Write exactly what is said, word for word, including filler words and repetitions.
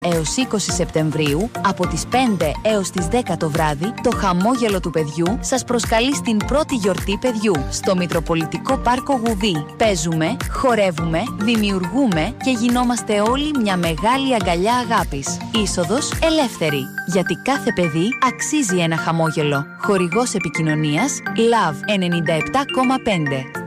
έως είκοσι Σεπτεμβρίου, από τις πέντε έως τις δέκα το βράδυ, το χαμόγελο του παιδιού σας προσκαλεί στην πρώτη γιορτή παιδιού, στο Μητροπολιτικό Πάρκο Γουδί. Παίζουμε, χορεύουμε, δημιουργούμε και γινόμαστε όλοι μια μεγάλη αγκαλιά αγάπης. Είσοδος ελεύθερη, γιατί κάθε παιδί αξίζει ένα χαμόγελο. Χορηγός επικοινωνίας Love ενενήντα επτά κόμμα πέντε.